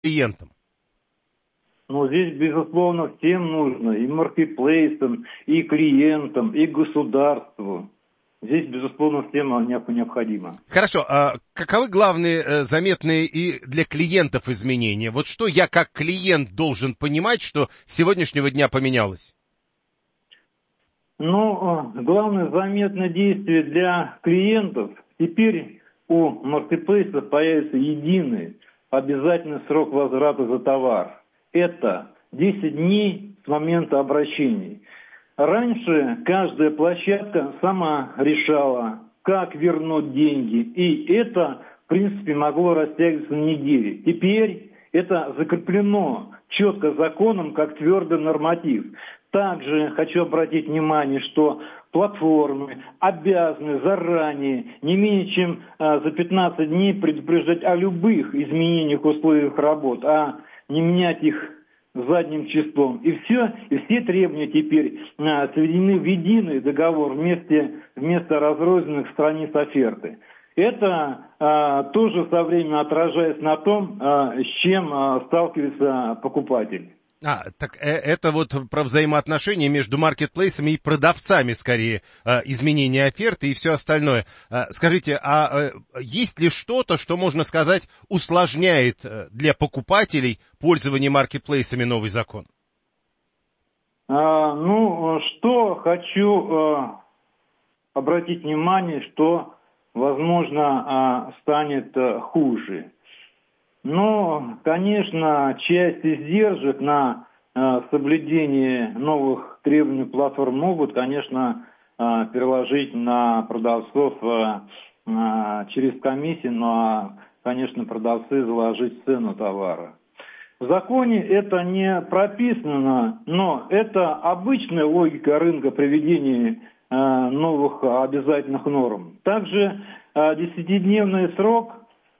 клиентам? Но здесь, безусловно, всем нужно, и маркетплейсам, и клиентам, и государству. Здесь, безусловно, всем необходимо. Хорошо, а каковы главные заметные и для клиентов изменения? Вот что я как клиент должен понимать, что с сегодняшнего дня поменялось? Ну, главное заметное действие для клиентов. Теперь у маркетплейсов появится единый обязательный срок возврата за товар. Это 10 дней с момента обращения. Раньше каждая площадка сама решала, как вернуть деньги. И это, в принципе, могло растягиваться на недели. Теперь это закреплено четко законом, как твердый норматив. Также хочу обратить внимание, что платформы обязаны заранее, не менее чем за 15 дней предупреждать о любых изменениях в условиях работ, а не менять их задним числом. И все требования теперь сведены в единый договор вместо разрозненных страниц оферты. Это тоже со временем отражается на том, с чем сталкивается покупатель. Так это вот про взаимоотношения между маркетплейсами и продавцами, скорее, изменение оферты и все остальное. Скажите, а есть ли что-то, что, можно сказать, усложняет для покупателей пользование маркетплейсами новый закон? Что хочу обратить внимание, что, возможно, станет хуже. Но, конечно, часть издержек на соблюдение новых требований платформ могут, конечно, переложить на продавцов через комиссию, но, конечно, продавцы заложить цену товара. В законе это не прописано, но это обычная логика рынка приведения новых обязательных норм. Также 10-дневный срок.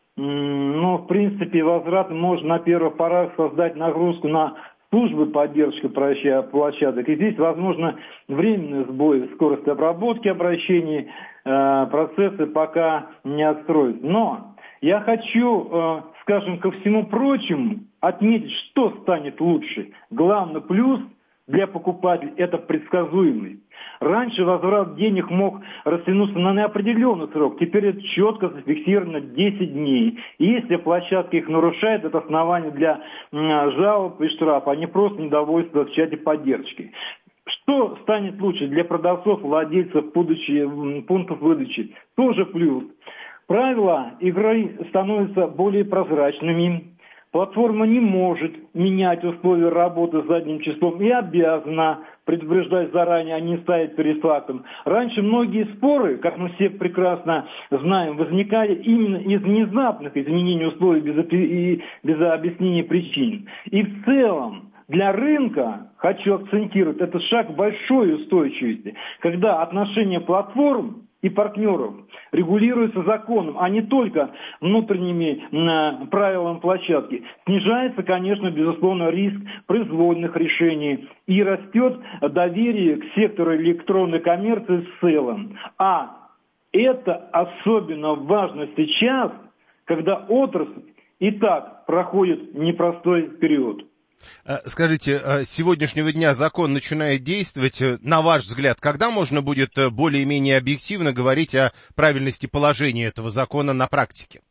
В принципе, возврат можно на первых порах создать нагрузку на службы поддержки площадок. И здесь, возможно, временный сбой в скорости обработки обращений, процессы пока не отстроят. Но я хочу, скажем, ко всему прочему отметить, что станет лучше. Главный плюс для покупателей – это предсказуемость. Раньше возврат денег мог растянуться на неопределенный срок. Теперь это четко зафиксировано 10 дней. И если площадка их нарушает, это основание для жалоб и штрафа, а не просто недовольство в чате поддержки. Что станет лучше для продавцов, владельцев пунктов выдачи? Тоже плюс. Правила игры становятся более прозрачными. Платформа не может менять условия работы задним числом и обязана предупреждать заранее, а не ставить перед фактом. Раньше многие споры, как мы все прекрасно знаем, возникали именно из внезапных изменений условий без объяснения причин. И в целом для рынка, хочу акцентировать, это шаг большой устойчивости, когда отношения платформ и партнеров регулируется законом, а не только внутренними правилами площадки. Снижается, конечно, безусловно, риск произвольных решений и растет доверие к сектору электронной коммерции в целом. А это особенно важно сейчас, когда отрасль и так проходит непростой период. Скажите, с сегодняшнего дня закон начинает действовать. На ваш взгляд, когда можно будет более-менее объективно говорить о правильности положения этого закона на практике?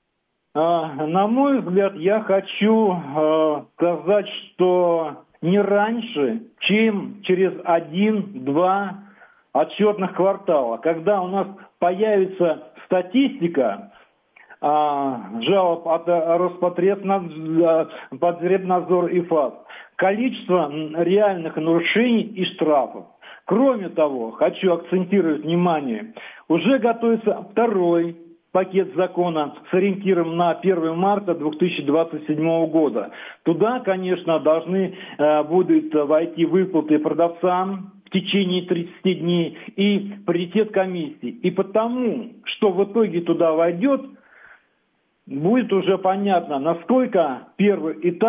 На мой взгляд, я хочу сказать, что не раньше, чем через 1-2 отчетных квартала, когда у нас появится статистика жалоб от Роспотребнадзор и ФАС, количество реальных нарушений и штрафов. Кроме того, хочу акцентировать внимание, уже готовится второй пакет закона с ориентиром на 1 марта 2027 года. Туда, конечно, должны будут войти выплаты продавцам в течение 30 дней и паритет комиссии. И потому, что в итоге туда войдет, будет уже понятно, насколько первый этап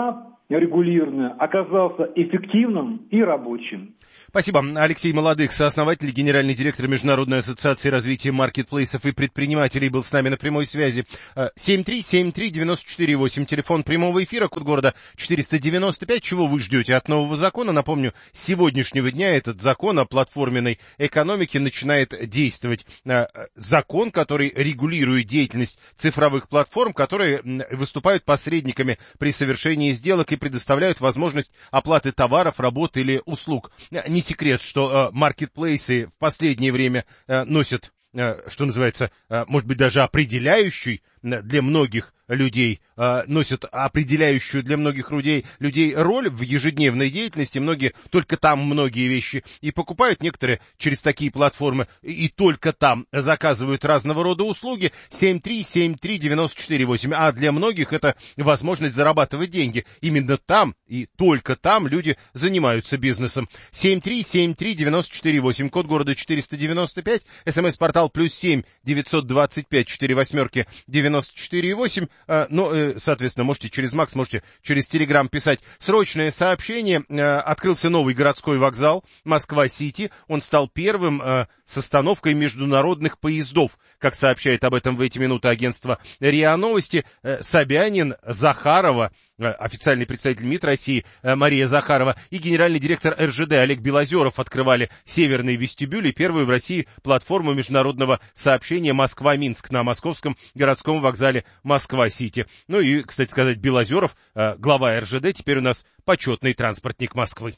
регулированный оказался эффективным и рабочим. Спасибо. Алексей Молодых, сооснователь, генеральный директор Международной ассоциации развития маркетплейсов и предпринимателей, был с нами на прямой связи. 7373948, телефон прямого эфира, код города 495. Чего вы ждете от нового закона? Напомню, с сегодняшнего дня этот закон о платформенной экономике начинает действовать. Закон, который регулирует деятельность цифровых платформ, которые выступают посредниками при совершении сделок и предоставляют возможность оплаты товаров, работ или услуг. Не секрет, что маркетплейсы в последнее время носят, что называется, может быть, даже определяющий для многих людей, носят определяющую для многих людей роль в ежедневной деятельности. Многие только там многие вещи и покупают, некоторые через такие платформы и только там заказывают разного рода услуги. 7373948. А для многих это возможность зарабатывать деньги. Именно там и только там люди занимаются бизнесом. 7373948, код города 495, смс-портал +7 925 48 94,8. Соответственно, можете через Макс, можете через Телеграм писать. Срочное сообщение. Открылся новый городской вокзал Москва-Сити. Он стал первым с остановкой международных поездов. Как сообщает об этом в эти минуты агентство РИА Новости, Собянин, Захарова, официальный представитель МИД России Мария Захарова и генеральный директор РЖД Олег Белозеров открывали северный вестибюль и первую в России платформу международного сообщения Москва-Минск на московском городском вокзале Москва-Сити. Ну и, кстати сказать, Белозеров, глава РЖД, теперь у нас почетный транспортник Москвы.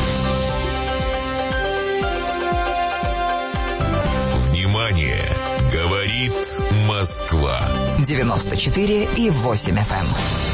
Внимание! Говорит Москва. 94,8 FM.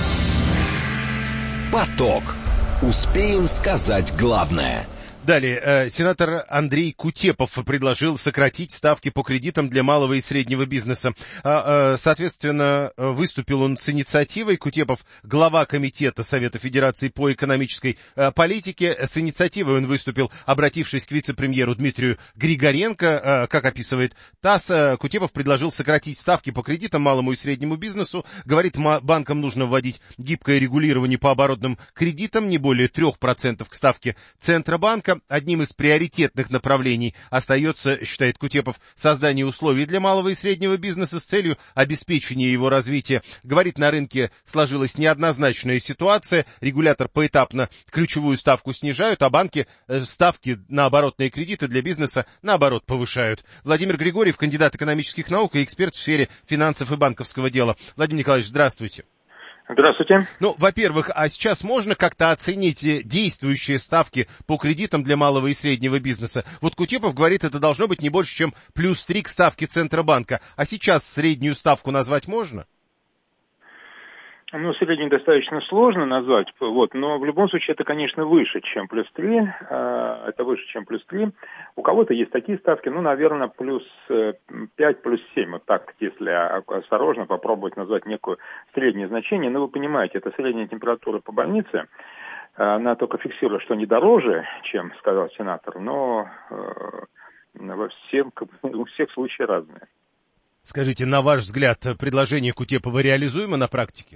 Поток. Успеем сказать главное. Далее, сенатор Андрей Кутепов предложил сократить ставки по кредитам для малого и среднего бизнеса. Соответственно, выступил он с инициативой. Кутепов, глава комитета Совета Федерации по экономической политике. С инициативой он выступил, обратившись к вице-премьеру Дмитрию Григоренко. Как описывает ТАСС, Кутепов предложил сократить ставки по кредитам малому и среднему бизнесу. Говорит, банкам нужно вводить гибкое регулирование по оборотным кредитам, не более 3% к ставке Центробанка. Одним из приоритетных направлений остается, считает Кутепов, создание условий для малого и среднего бизнеса с целью обеспечения его развития. Говорит, на рынке сложилась неоднозначная ситуация, регулятор поэтапно ключевую ставку снижают, а банки ставки на оборотные кредиты для бизнеса наоборот повышают. Владимир Григорьев, кандидат экономических наук и эксперт в сфере финансов и банковского дела. Владимир Николаевич, здравствуйте. Здравствуйте. Ну, во-первых, а сейчас можно как-то оценить действующие ставки по кредитам для малого и среднего бизнеса? Вот Кутепов говорит, это должно быть не больше, чем +3 к ставке Центробанка. А сейчас среднюю ставку назвать можно? Ну, средний достаточно сложно назвать, но в любом случае это, конечно, выше, чем +3. Это выше, чем +3. У кого-то есть такие ставки, наверное, +5, +7. Вот так, если осторожно попробовать назвать некое среднее значение. Но вы понимаете, это средняя температура по больнице. Она только фиксирует, что не дороже, чем сказал сенатор, но у всех случаи разные. Скажите, на ваш взгляд, предложение Кутепова реализуемо на практике?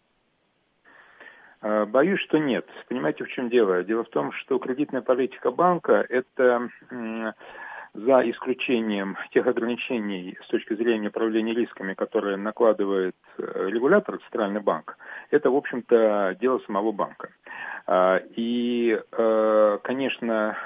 Боюсь, что нет. Понимаете, в чем дело? Дело в том, что кредитная политика банка – это, за исключением тех ограничений с точки зрения управления рисками, которые накладывает регулятор, Центральный банк, это, в общем-то, дело самого банка. И, конечно,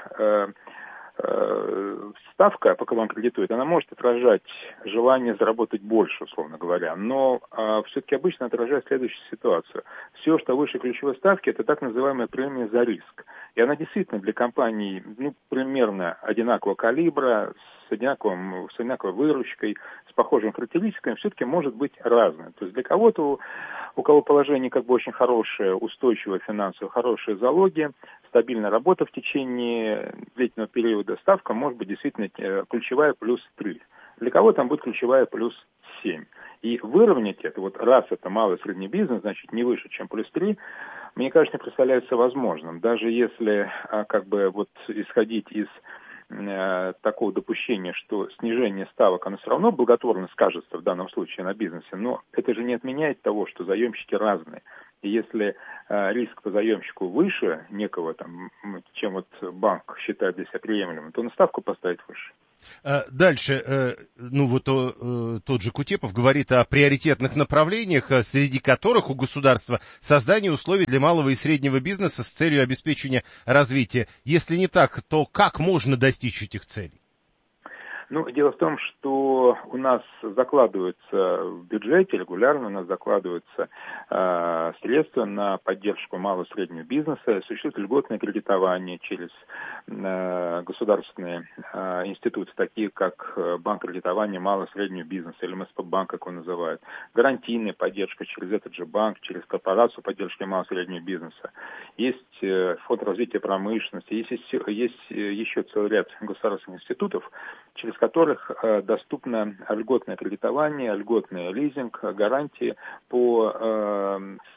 ставка, пока банк кредитует, она может отражать желание заработать больше, условно говоря, но все-таки обычно отражает следующую ситуацию. Все, что выше ключевой ставки, это так называемая премия за риск. И она действительно для компаний примерно одинакового калибра, с одинаковой выручкой, с похожими характеристиками, все-таки может быть разной. То есть для кого-то, у кого положение очень хорошее, устойчивое финансово, хорошие залоги, стабильная работа в течение длительного периода, ставка может быть действительно ключевая +3. Для кого там будет ключевая +7. И выровнять это, раз это малый и средний бизнес, значит не выше, чем +3, мне кажется, не представляется возможным. Даже если исходить из такого допущения, что снижение ставок, оно все равно благотворно скажется в данном случае на бизнесе, но это же не отменяет того, что заемщики разные. И если риск по заемщику выше некого, там, чем вот банк считает для себя приемлемым, то он ставку поставит выше. Дальше, тот же Кутепов говорит о приоритетных направлениях, среди которых у государства создание условий для малого и среднего бизнеса с целью обеспечения развития. Если не так, то как можно достичь этих целей? Ну, дело в том, что у нас закладываются в бюджете, регулярно у нас закладываются средства на поддержку малого и среднего бизнеса, существует льготное кредитование через государственные институты, такие как Банк кредитования малого и среднего бизнеса, или МСП-банк, как его называют, гарантийная поддержка через этот же банк, через корпорацию поддержки малого и среднего бизнеса. Есть фонд развития промышленности, есть еще целый ряд государственных институтов, через которых доступно льготное кредитование, льготный лизинг, гарантии по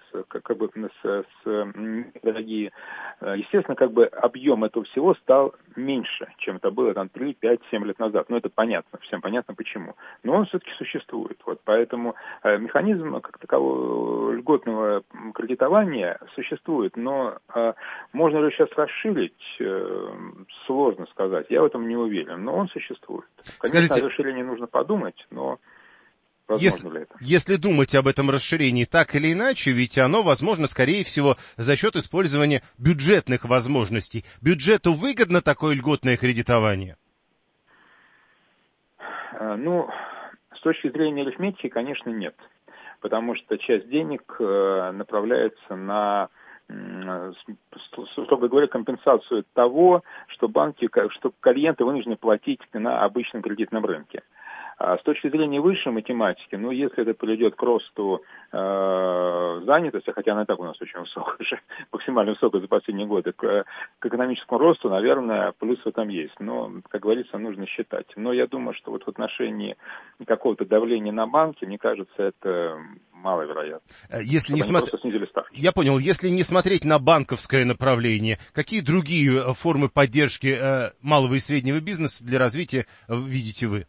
дорогие. Естественно, объем этого всего стал меньше, чем это было 3, 5, 7 лет назад. Но это понятно, всем понятно почему. Но он все-таки существует. Вот, поэтому механизм как такового льготного кредитования существует, но можно ли сейчас расширить, сложно сказать. Я в этом не уверен, но он существует. Конечно, о расширении нужно подумать, но возможно ли это? Если думать об этом расширении так или иначе, ведь оно возможно, скорее всего, за счет использования бюджетных возможностей. Бюджету выгодно такое льготное кредитование? С точки зрения арифметики, конечно, нет. Потому что часть денег направляется на, строго говоря, компенсацию того, что клиенты вынуждены платить на обычном кредитном рынке. А с точки зрения высшей математики, если это приведет к росту занятости, хотя она и так у нас очень высокая, максимально высокая за последние годы, к экономическому росту, наверное, плюс в этом есть. Но, как говорится, нужно считать. Но я думаю, что вот в отношении какого-то давления на банки, мне кажется, это маловероятно. Если просто снизили ставки. Я понял. Если не смотреть на банковское направление, какие другие формы поддержки малого и среднего бизнеса для развития видите вы?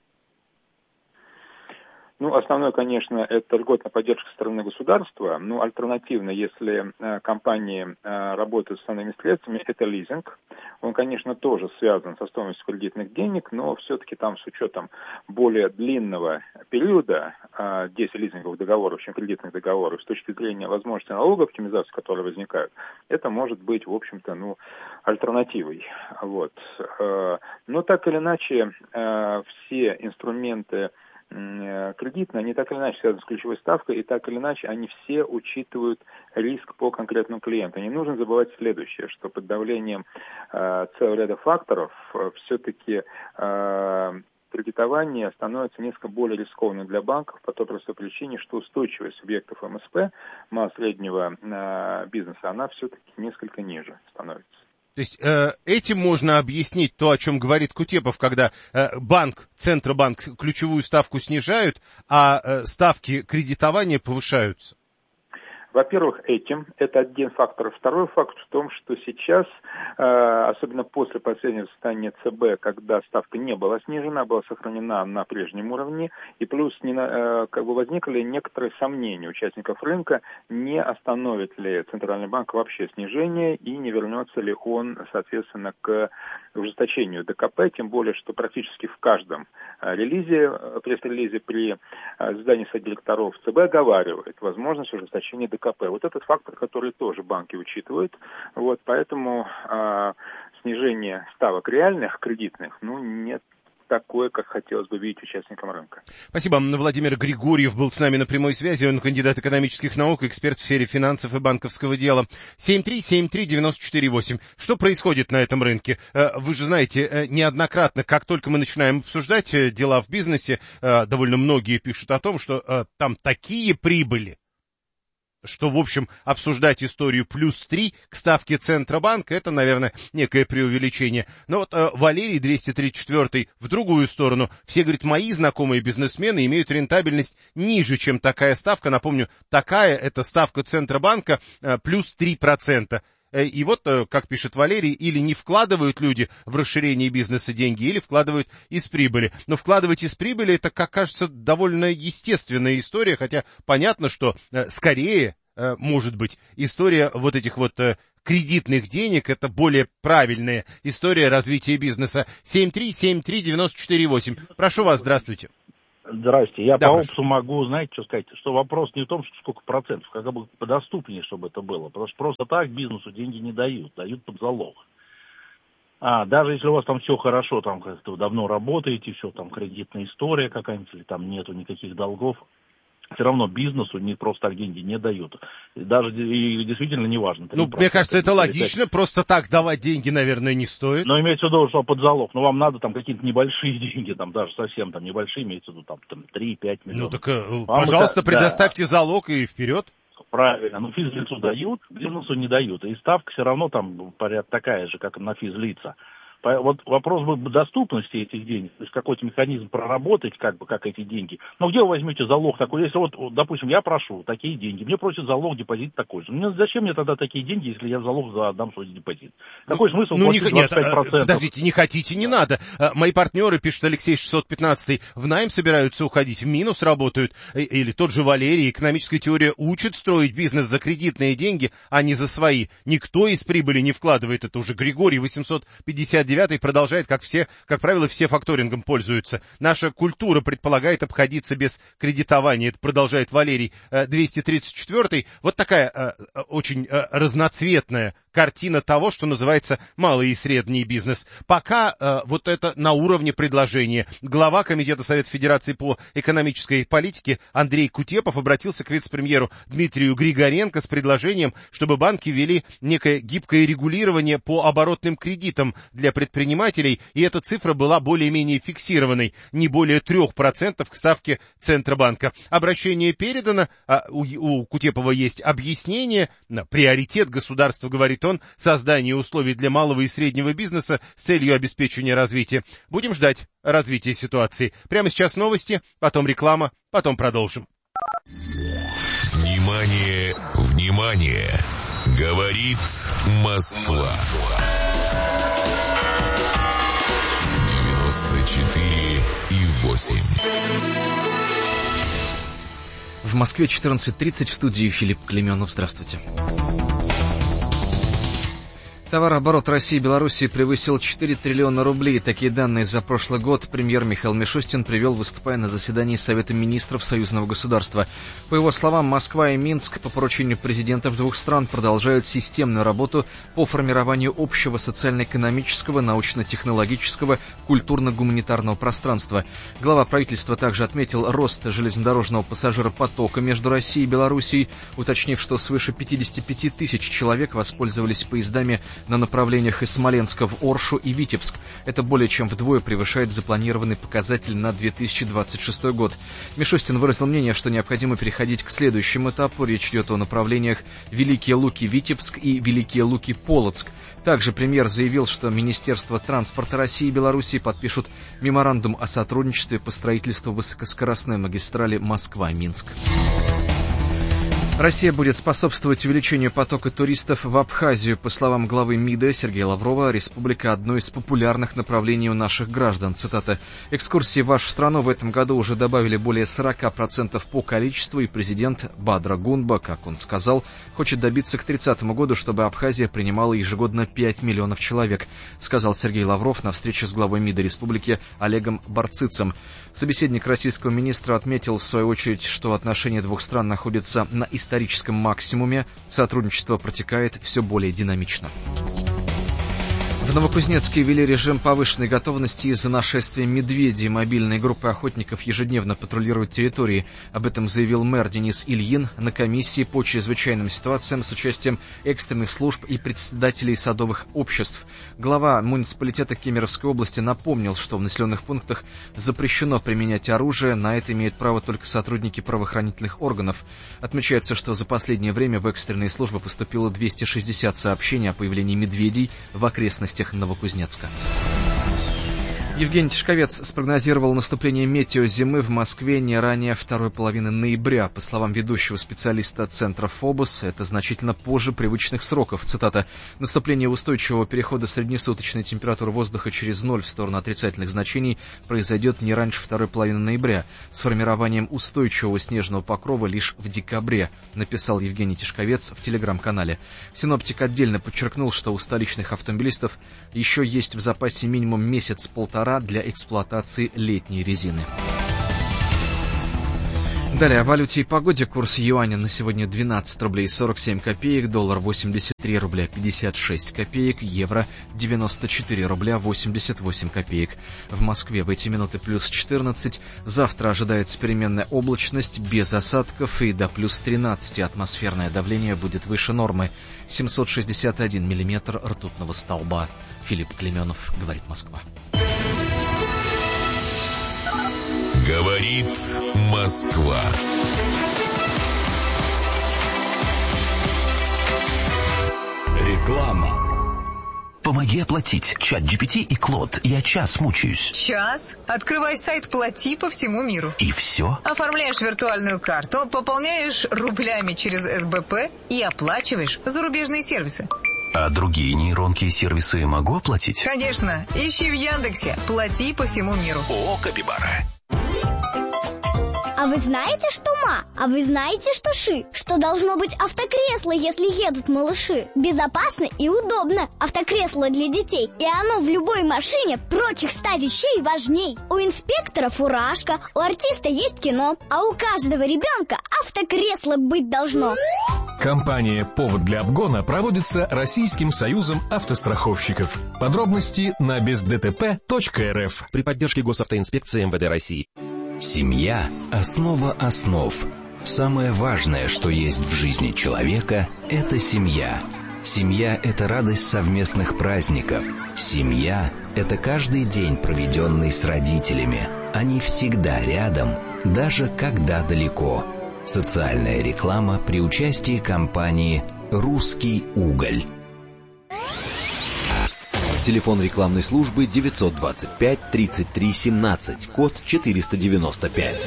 Основное, конечно, это льготная поддержка со стороны государства. Альтернативно, если компании работают с основными средствами, это лизинг. Он, конечно, тоже связан со стоимостью кредитных денег, но все-таки там с учетом более длинного периода действия лизинговых договоров, чем кредитных договоров, с точки зрения возможности налоговой оптимизации, которые возникают, это может быть, в общем-то, альтернативой. Вот. Но так или иначе, все инструменты кредитные, они так или иначе связаны с ключевой ставкой, и так или иначе они все учитывают риск по конкретному клиенту. Не нужно забывать следующее, что под давлением целого ряда факторов все-таки кредитование становится несколько более рискованным для банков по той простой причине, что устойчивость субъектов МСП, малого-среднего бизнеса, она все-таки несколько ниже становится. То есть этим можно объяснить то, о чем говорит Кутепов, когда Центробанк ключевую ставку снижают, а ставки кредитования повышаются. Во-первых, это один фактор. Второй фактор в том, что сейчас, особенно после последнего заседания ЦБ, когда ставка не была снижена, была сохранена на прежнем уровне, и плюс возникли некоторые сомнения участников рынка, не остановит ли Центральный банк вообще снижение и не вернется ли он, соответственно, к ужесточению ДКП, тем более, что практически в каждом пресс-релизе при заседании Совета директоров ЦБ оговаривает возможность ужесточения ДКП. Вот этот фактор, который тоже банки учитывают. Вот, поэтому снижение ставок реальных, кредитных, нет такое, как хотелось бы видеть участникам рынка. Спасибо. Владимир Григорьев был с нами на прямой связи. Он кандидат экономических наук, эксперт в сфере финансов и банковского дела. 7373948. Что происходит на этом рынке? Вы же знаете, неоднократно, как только мы начинаем обсуждать дела в бизнесе, довольно многие пишут о том, что там такие прибыли, что, в общем, обсуждать историю +3 к ставке Центробанка, это, наверное, некое преувеличение. Но вот Валерий, 234-й, в другую сторону. Все, говорит, мои знакомые бизнесмены имеют рентабельность ниже, чем такая ставка. Напомню, такая это ставка Центробанка +3%. И вот, как пишет Валерий, или не вкладывают люди в расширение бизнеса деньги, или вкладывают из прибыли. Но вкладывать из прибыли, это, как кажется, довольно естественная история, хотя понятно, что скорее может быть, история вот этих вот кредитных денег — это более правильная история развития бизнеса. 7373948. Прошу вас, здравствуйте. Здрасте. Я Да, по прошу. опыту могу, знаете, что сказать, что вопрос не в том, что сколько процентов, как бы подоступнее, чтобы это было. Потому что просто так бизнесу деньги не дают, дают под залог. Даже если у вас там все хорошо, там как-то вы давно работаете, все там кредитная история какая-нибудь, или там нету никаких долгов, все равно бизнесу не просто так деньги не дают. Даже и действительно не важно. Ну, мне кажется, это логично. Просто так давать деньги, наверное, не стоит. Но имеется в виду, что под залог. Но вам надо там какие-то небольшие деньги, там даже совсем там небольшие, имеется в виду там 3-5 миллионов. Ну, так, пожалуйста, предоставьте залог и вперед. Правильно. Ну, физлицу дают, бизнесу не дают. И ставка все равно там порядка такая же, как на физлица. Вот вопрос доступности этих денег, то есть какой-то механизм проработать, как эти деньги. Но где вы возьмете залог такой? Если вот, допустим, я прошу такие деньги, мне просят залог, депозит такой же. Зачем мне тогда такие деньги, если я залог отдам свой депозит? Какой смысл платить 25%? Подождите, не хотите, не надо. Мои партнеры, пишет Алексей 615, в найм собираются уходить, в минус работают. Или тот же Валерий, экономическая теория учит строить бизнес за кредитные деньги, а не за свои. Никто из прибыли не вкладывает. Это уже Григорий 859 продолжает, как правило, все факторингом пользуются. Наша культура предполагает обходиться без кредитования. Это продолжает Валерий 234. Вот такая очень разноцветная картина того, что называется малый и средний бизнес. Пока вот это на уровне предложения. Глава Комитета Совета Федерации по экономической политике Андрей Кутепов обратился к вице-премьеру Дмитрию Григоренко с предложением, чтобы банки ввели некое гибкое регулирование по оборотным кредитам для предпринимателей, и эта цифра была более-менее фиксированной, не более 3% к ставке Центробанка. Обращение передано, у Кутепова есть объяснение, приоритет государства, говорит он, создание условий для малого и среднего бизнеса с целью обеспечения развития. Будем ждать развития ситуации. Прямо сейчас новости, потом реклама, потом продолжим. Внимание, внимание! Говорит Москва. 94,8. В Москве 14:30, в студии Филипп Клеменов. Здравствуйте. Товарооборот России и Белоруссии превысил 4 триллиона рублей. Такие данные за прошлый год премьер Михаил Мишустин привел, выступая на заседании Совета министров союзного государства. По его словам, Москва и Минск по поручению президентов двух стран продолжают системную работу по формированию общего социально-экономического, научно-технологического, культурно-гуманитарного пространства. Глава правительства также отметил рост железнодорожного пассажиропотока между Россией и Белоруссией, уточнив, что свыше 55 тысяч человек воспользовались поездами на направлениях из Смоленска в Оршу и Витебск. Это более чем вдвое превышает запланированный показатель на 2026 год. Мишустин выразил мнение, что необходимо переходить к следующему этапу. Речь идет о направлениях Великие Луки-Витебск и Великие Луки-Полоцк. Также премьер заявил, что Министерство транспорта России и Белоруссии подпишут меморандум о сотрудничестве по строительству высокоскоростной магистрали Москва-Минск. Россия будет способствовать увеличению потока туристов в Абхазию. По словам главы МИДа Сергея Лаврова, республика – одно из популярных направлений у наших граждан. Цитата. «Экскурсии в вашу страну в этом году уже добавили более 40% по количеству, и президент Бадра Гунба, как он сказал, хочет добиться к 30 году, чтобы Абхазия принимала ежегодно 5 миллионов человек», сказал Сергей Лавров на встрече с главой МИДа республики Олегом Барцыцем. Собеседник российского министра отметил, в свою очередь, что отношения двух стран находятся на историческом максимуме, сотрудничество протекает все более динамично. В Новокузнецке ввели режим повышенной готовности из-за нашествия медведей. Мобильные группы охотников ежедневно патрулируют территории. Об этом заявил мэр Денис Ильин на комиссии по чрезвычайным ситуациям с участием экстренных служб и председателей садовых обществ. Глава муниципалитета Кемеровской области напомнил, что в населенных пунктах запрещено применять оружие. На это имеют право только сотрудники правоохранительных органов. Отмечается, что за последнее время в экстренные службы поступило 260 сообщений о появлении медведей в окрестностях Новокузнецка. Евгений Тишковец спрогнозировал наступление метеозимы в Москве не ранее второй половины ноября. По словам ведущего специалиста Центра ФОБОС, это значительно позже привычных сроков. Цитата: «Наступление устойчивого перехода среднесуточной температуры воздуха через ноль в сторону отрицательных значений произойдет не раньше второй половины ноября, с формированием устойчивого снежного покрова лишь в декабре», написал Евгений Тишковец в телеграм-канале. Синоптик отдельно подчеркнул, что у столичных автомобилистов еще есть в запасе минимум месяц-полтора для эксплуатации летней резины. Далее о валюте и погоде. Курс юаня на сегодня 12 рублей 47 копеек, доллар 83 рубля 56 копеек, евро 94 рубля 88 копеек. В Москве в эти минуты плюс 14. Завтра ожидается переменная облачность без осадков и до плюс 13. Атмосферное давление будет выше нормы. 761 миллиметр ртутного столба. Филипп Клеменов, говорит Москва. Говорит Москва. Реклама. Помоги оплатить. ChatGPT и Клод. Я час мучаюсь. Час? Открывай сайт «Плати» по всему миру. И все? Оформляешь виртуальную карту, пополняешь рублями через СБП и оплачиваешь зарубежные сервисы. А другие нейронки и сервисы могу оплатить? Конечно. Ищи в Яндексе «Плати» по всему миру. О, Капибара. А вы знаете, что ма? А вы знаете, что ши? Что должно быть автокресло, если едут малыши? Безопасно и удобно. Автокресло для детей. И оно в любой машине прочих 100 вещей важней. У инспектора фуражка, у артиста есть кино, а у каждого ребенка автокресло быть должно. Кампания «Повод для обгона» проводится Российским союзом автостраховщиков. Подробности на бездтп.рф. При поддержке Госавтоинспекции МВД России. Семья – основа основ. Самое важное, что есть в жизни человека – это семья. Семья – это радость совместных праздников. Семья – это каждый день, проведенный с родителями. Они всегда рядом, даже когда далеко. Социальная реклама при участии компании «Русский уголь». Телефон рекламной службы 925 33 17, код 495.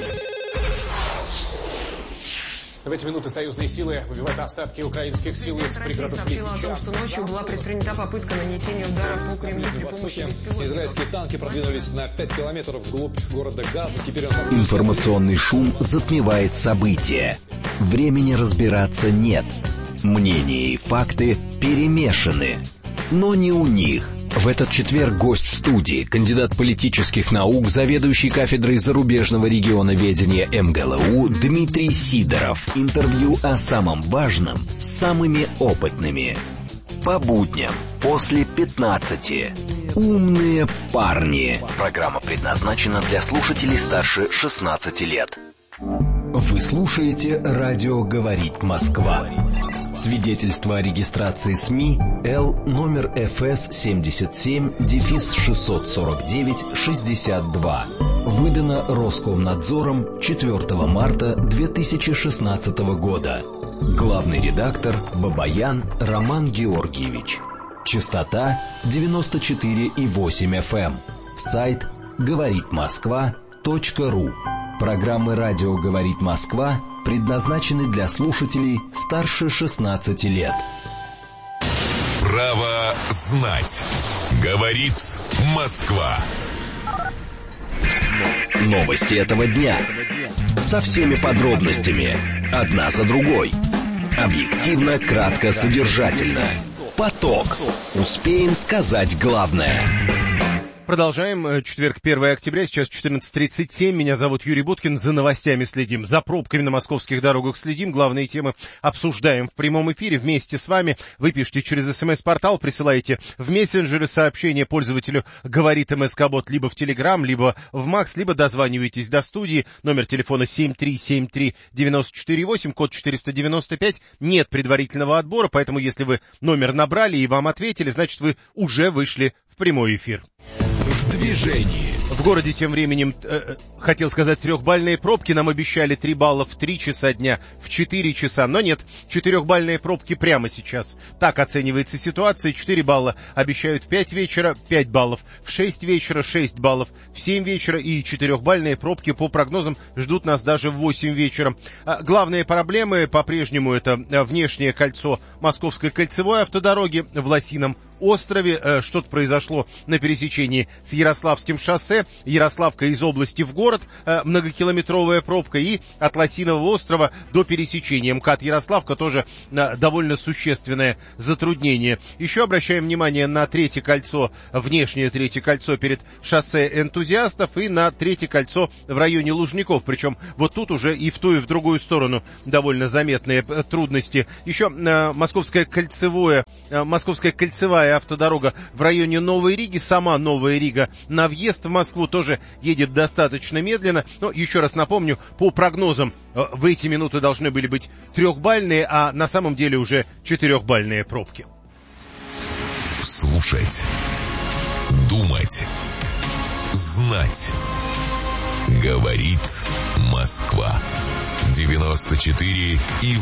В эти минуты союзные силы выбивают остатки украинских сил из пригородов Лисичанска. Что ночью была предпринята попытка нанесения удара по Кремлю при помощи беспилотников. Израильские танки продвинулись на 5 километров вглубь города Газа. Теперь Информационный шум затмевает события. Времени разбираться нет. Мнения и факты перемешаны. Но не у них. В этот четверг гость в студии, кандидат политических наук, заведующий кафедрой зарубежного регионоведения МГЛУ Дмитрий Сидоров. Интервью о самом важном с самыми опытными. По будням после 15. Умные парни. Программа предназначена для слушателей старше 16 лет. Вы слушаете «Радио говорит Москва». Свидетельство о регистрации СМИ Л номер ФС 77-649-62. Выдано Роскомнадзором 4 марта 2016 года. Главный редактор Бабаян Роман Георгиевич. Частота 94,8 FM. Сайт говоритмосква.ру. Программы «Радио говорит Москва» предназначены для слушателей старше 16 лет. Право знать. Говорит Москва. Новости этого дня. Со всеми подробностями. Одна за другой. Объективно, кратко, содержательно. Поток. Успеем сказать главное. Продолжаем. Четверг, 1 октября, сейчас 14:37. Меня зовут Юрий Буткин. За новостями следим, за пробками на московских дорогах следим. Главные темы обсуждаем в прямом эфире вместе с вами. Вы пишите через СМС-портал, присылаете в мессенджеры сообщения пользователю «Говорит МСК-бот» либо в Телеграм, либо в Макс, либо дозваниваетесь до студии. Номер телефона 7373948, код 495. Нет предварительного отбора, поэтому если вы номер набрали и вам ответили, значит вы уже вышли в прямой эфир. В движении. В городе тем временем, хотел сказать, 3-бальные пробки. Нам обещали 3 балла в 3 часа дня, в 4 часа. Но нет, 4-бальные пробки прямо сейчас. Так оценивается ситуация. 4 балла обещают в 5 вечера, 5 баллов в 6 вечера, 6 баллов в 7 вечера. И 4-бальные пробки по прогнозам ждут нас даже в 8 вечера. Главные проблемы по-прежнему это внешнее кольцо Московской кольцевой автодороги в Лосином острове. Что-то произошло на пересечении с Ярославским шоссе. Ярославка из области в город, многокилометровая пробка, и от Лосиного острова до пересечения МКАД Ярославка тоже довольно существенное затруднение. Еще обращаем внимание на 3-е кольцо, внешнее 3-е кольцо перед шоссе Энтузиастов, и на 3-е кольцо в районе Лужников. Причем вот тут уже и в ту, и в другую сторону довольно заметные трудности. Еще Московская кольцевая автодорога в районе Новой Риги, сама Новая Рига на въезд в Москву тоже едет достаточно медленно. Но еще раз напомню, по прогнозам в эти минуты должны были быть 3-бальные, а на самом деле уже 4-бальные пробки. Слушать, думать, знать. Говорит Москва. 94,8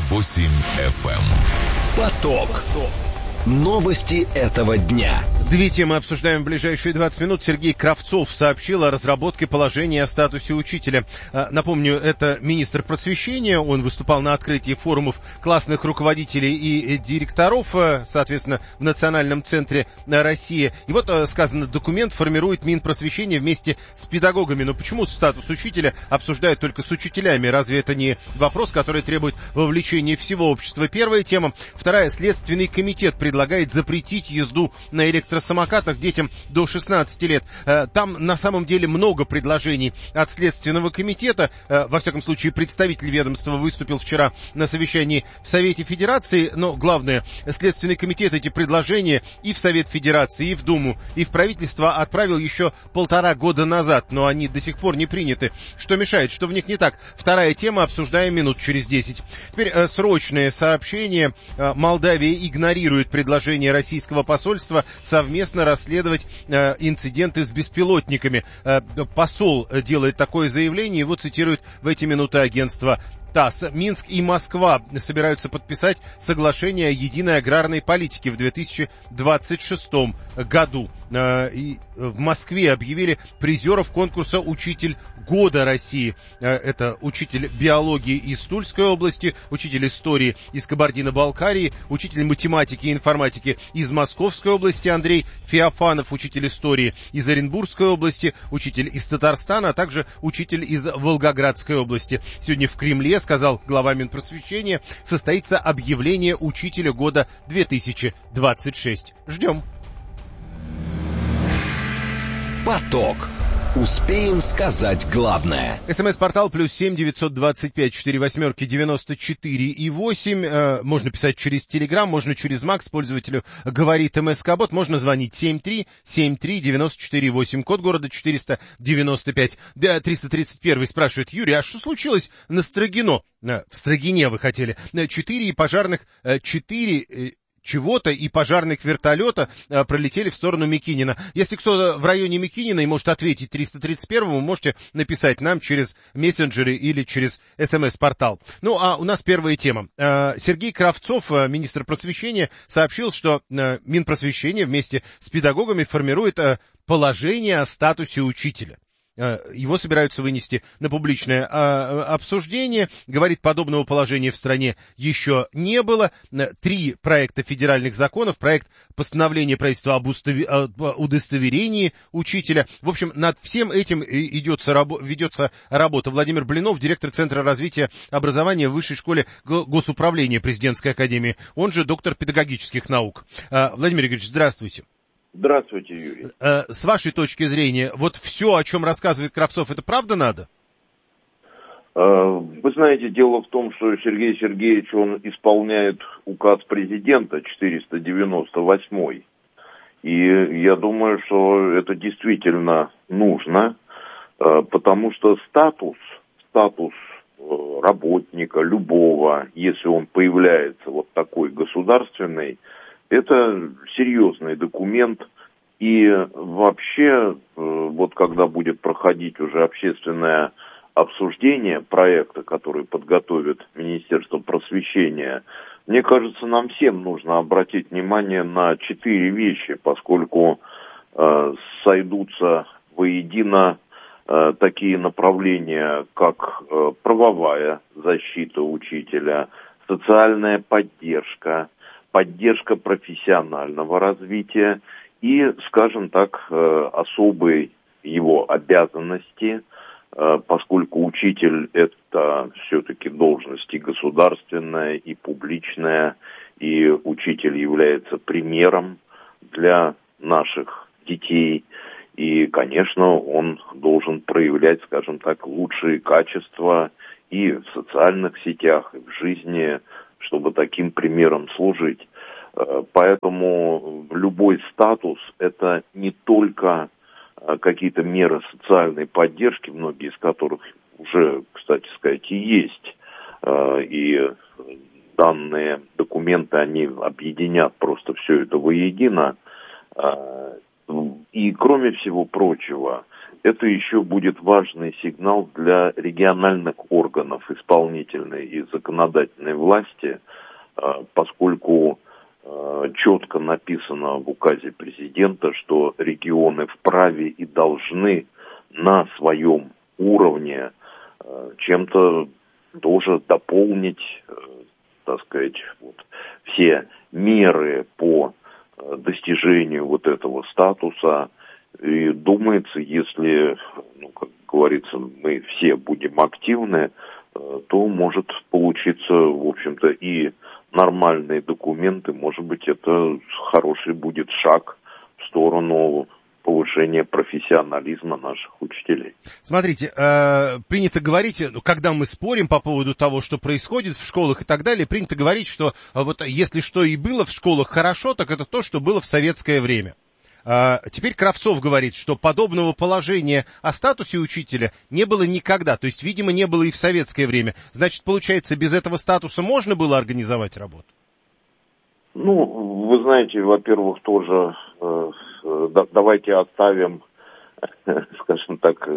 FM. Поток. Новости этого дня. 2 темы обсуждаем в ближайшие 20 минут. Сергей Кравцов сообщил о разработке положения о статусе учителя. Напомню, это министр просвещения. Он выступал на открытии форумов классных руководителей и директоров, соответственно, в Национальном центре России. И вот сказано, документ формирует Минпросвещение вместе с педагогами. Но почему статус учителя обсуждают только с учителями? Разве это не вопрос, который требует вовлечения всего общества? Первая тема. Вторая. Следственный комитет предлагает запретить езду на электросамокатах детям до 16 лет. Там на самом деле много предложений от Следственного комитета. Во всяком случае, представитель ведомства выступил вчера на совещании в Совете Федерации. Но главное, Следственный комитет эти предложения и в Совет Федерации, и в Думу, и в правительство отправил еще 1,5 года назад. Но они до сих пор не приняты. Что мешает? Что в них не так? Вторая тема, обсуждаем минут через 10. Теперь срочное сообщение. Молдавия игнорирует предложение российского посольства совместно расследовать инциденты с беспилотниками. Посол делает такое заявление, его цитирует в эти минуты агентство ТАСС. Минск и Москва собираются подписать соглашение о единой аграрной политике в 2026 году. И в Москве объявили призеров конкурса «Учитель года России». Это учитель биологии из Тульской области, учитель истории из Кабардино-Балкарии, учитель математики и информатики из Московской области Андрей Феофанов, учитель истории из Оренбургской области, учитель из Татарстана, а также учитель из Волгоградской области. Сегодня в Кремле, сказал глава Минпросвещения, состоится объявление учителя года 2026. Ждем. Поток. Успеем сказать главное. СМС-портал +7 925 48 94 и 8. Можно писать через Телеграм, можно через Макс, пользователю говорит МСК-бот. Можно звонить 73-73-94-8, код города 495. 331 спрашивает: Юрий, а что случилось на Строгино? В Строгине вы хотели. 4 пожарных, 4 чего-то и пожарных вертолета пролетели в сторону Микинина. Если кто-то в районе Микинина и может ответить 331-му, можете написать нам через мессенджеры или через СМС-портал. Ну, а у нас первая тема. Сергей Кравцов, министр просвещения, сообщил, что Минпросвещение вместе с педагогами формирует положение о статусе учителя. Его собираются вынести на публичное обсуждение. Говорит, подобного положения в стране еще не было. 3 проекта федеральных законов, проект постановления правительства об удостоверении учителя. В общем, над всем этим ведется работа. Владимир Блинов, директор Центра развития образования в Высшей школе госуправления Президентской академии, он же доктор педагогических наук. Владимир Игоревич, здравствуйте. Здравствуйте, Юрий. С вашей точки зрения, вот все, о чем рассказывает Кравцов, это правда надо? Вы знаете, дело в том, что Сергей Сергеевич, он исполняет указ президента 498. И я думаю, что это действительно нужно, потому что статус работника любого, если он появляется вот такой государственный, это серьезный документ И вообще, вот когда будет проходить уже общественное обсуждение проекта, который подготовит Министерство просвещения, мне кажется, нам всем нужно обратить внимание на 4 вещи, поскольку сойдутся воедино такие направления, как правовая защита учителя, социальная поддержка, поддержка профессионального развития и, скажем так, особые его обязанности, поскольку учитель – это все-таки должность и государственная, и публичная, и учитель является примером для наших детей. И, конечно, он должен проявлять, скажем так, лучшие качества и в социальных сетях, и в жизни, чтобы таким примером служить. Поэтому любой статус – это не только какие-то меры социальной поддержки, многие из которых уже, кстати сказать, и есть. И данные документы, они объединят просто все это воедино. И, кроме всего прочего, это еще будет важный сигнал для региональных органов исполнительной и законодательной власти, поскольку четко написано в указе президента, что регионы вправе и должны на своем уровне чем-то тоже дополнить, так сказать, вот, все меры по достижению вот этого статуса. И думается, если, как говорится, мы все будем активны, то может получиться, в общем-то, и нормальные документы. Может быть, это хороший будет шаг в сторону повышения профессионализма наших учителей. Смотрите, принято говорить, когда мы спорим по поводу того, что происходит в школах и так далее, принято говорить, что вот если что и было в школах хорошо, так это то, что было в советское время. Теперь Кравцов говорит, что подобного положения о статусе учителя не было никогда, то есть, видимо, не было и в советское время. Значит, получается, без этого статуса можно было организовать работу? Вы знаете, во-первых, тоже давайте оставим, скажем так,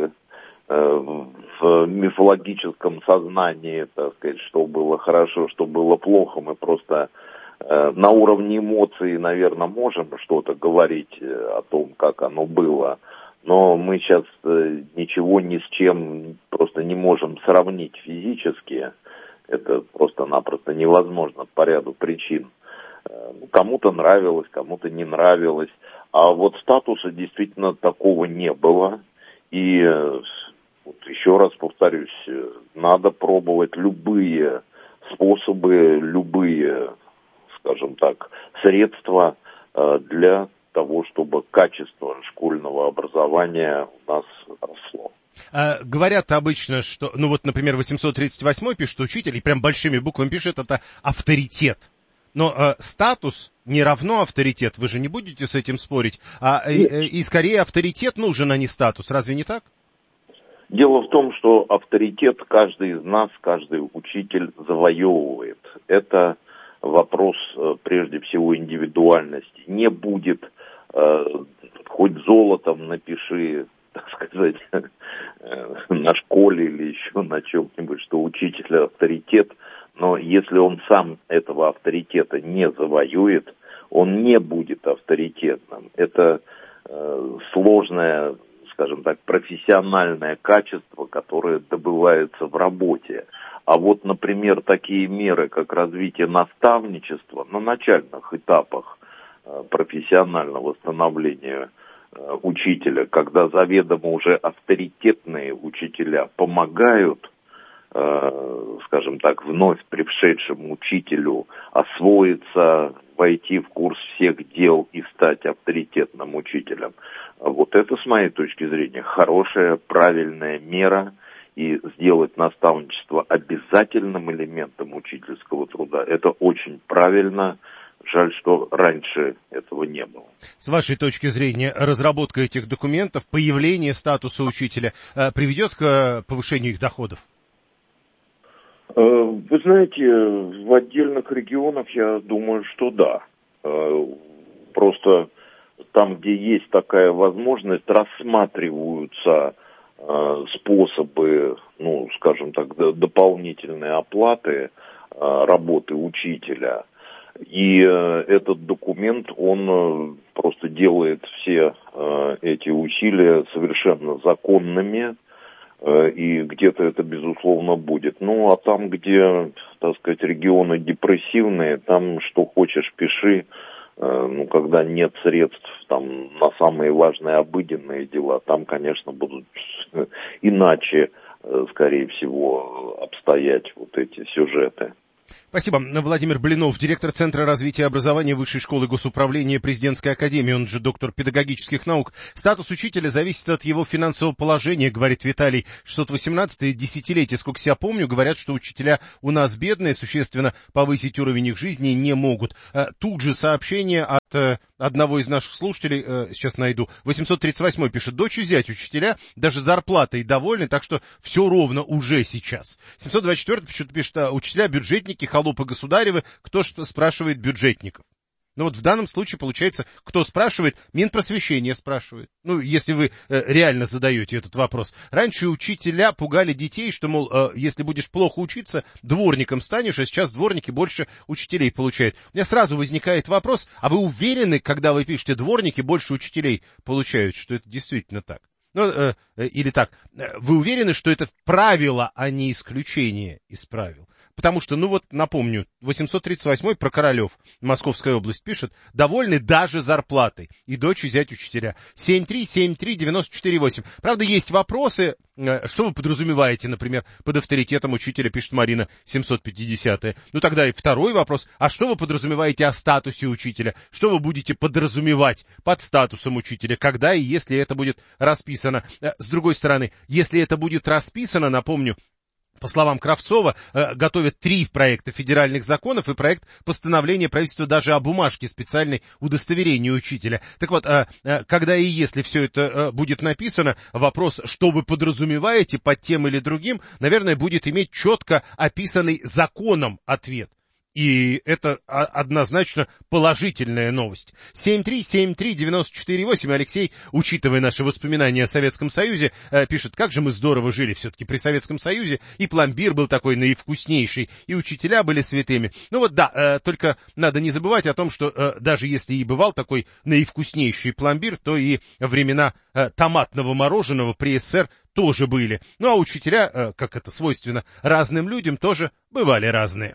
в мифологическом сознании, так сказать, что было хорошо, что было плохо. Мы просто на уровне эмоций, наверное, можем что-то говорить о том, как оно было, но мы сейчас ничего ни с чем просто не можем сравнить физически. Это просто-напросто невозможно по ряду причин. Кому-то нравилось, кому-то не нравилось. А вот статуса действительно такого не было. И вот еще раз повторюсь, надо пробовать любые способы, любые, скажем так, средства для того, чтобы качество школьного образования у нас росло. Говорят обычно, что, например, 838 пишет учитель, и прям большими буквами пишет, это авторитет. Но статус не равно авторитет, вы же не будете с этим спорить, и скорее авторитет нужен, а не статус, разве не так? Дело в том, что авторитет каждый из нас, каждый учитель завоевывает. Это вопрос, прежде всего, индивидуальности. Не будет, хоть золотом напиши, так сказать, на школе или еще на чем-нибудь, что учитель авторитет, но если он сам этого авторитета не завоюет, он не будет авторитетным. Это сложное, скажем так, профессиональное качество, которое добывается в работе. А вот, например, такие меры, как развитие наставничества на начальных этапах профессионального становления учителя, когда заведомо уже авторитетные учителя помогают, скажем так, вновь пришедшему учителю освоиться, войти в курс всех дел и стать авторитетным учителем. Вот это, с моей точки зрения, хорошая, правильная мера, и сделать наставничество обязательным элементом учительского труда, это очень правильно. Жаль, что раньше этого не было. С вашей точки зрения, разработка этих документов, появление статуса учителя приведет к повышению их доходов? Вы знаете, в отдельных регионах я думаю, что да. Просто там, где есть такая возможность, рассматриваются способы, ну, скажем так, дополнительной оплаты работы учителя. И этот документ, он просто делает все эти усилия совершенно законными, и где-то это, безусловно, будет. Ну, а там, где, так сказать, регионы депрессивные, там что хочешь пиши, ну, когда нет средств там на самые важные обыденные дела, там, конечно, будут иначе, скорее всего, обстоять вот эти сюжеты. Спасибо. Владимир Блинов, директор Центра развития образования Высшей школы госуправления Президентской академии, он же доктор педагогических наук. Статус учителя зависит от его финансового положения, говорит Виталий. 618-е десятилетие, сколько себя помню, говорят, что учителя у нас бедные, существенно повысить уровень их жизни не могут. Тут же сообщение от одного из наших слушателей, сейчас найду, 838 пишет: дочь и зять учителя даже зарплатой довольны, так что все ровно уже сейчас. 724 пишет: учителя бюджетники, холопы государевы, кто что спрашивает бюджетников. Ну вот в данном случае получается, кто спрашивает, Минпросвещение спрашивает. Ну, если вы реально задаете этот вопрос. Раньше учителя пугали детей, что, мол, если будешь плохо учиться, дворником станешь, а сейчас дворники больше учителей получают. У меня сразу возникает вопрос: а вы уверены, когда вы пишете дворники, больше учителей получают, что это действительно так? Ну, или так, вы уверены, что это правило, а не исключение из правил? Потому что, ну вот, напомню, 838-й про Королев, Московская область, пишет: довольны даже зарплатой. И дочь, и зять учителя. 7373948. Правда, есть вопросы. Что вы подразумеваете, например, под авторитетом учителя, пишет Марина, 750-я. Ну, тогда и второй вопрос. А что вы подразумеваете о статусе учителя? Что вы будете подразумевать под статусом учителя? Когда и если это будет расписано? С другой стороны, если это будет расписано, напомню, по словам Кравцова, готовят 3 проекта федеральных законов и проект постановления правительства даже о бумажке специальной удостоверения учителя. Так вот, когда и если все это будет написано, вопрос, что вы подразумеваете под тем или другим, наверное, будет иметь четко описанный законом ответ. И это однозначно положительная новость. 7373948. Алексей, учитывая наши воспоминания о Советском Союзе, пишет: как же мы здорово жили все-таки при Советском Союзе. И пломбир был такой наивкуснейший, и учителя были святыми. Ну вот да, только надо не забывать о том, что даже если и бывал такой наивкуснейший пломбир, то и времена томатного мороженого при СССР тоже были. Ну а учителя, как это свойственно разным людям, тоже бывали разные.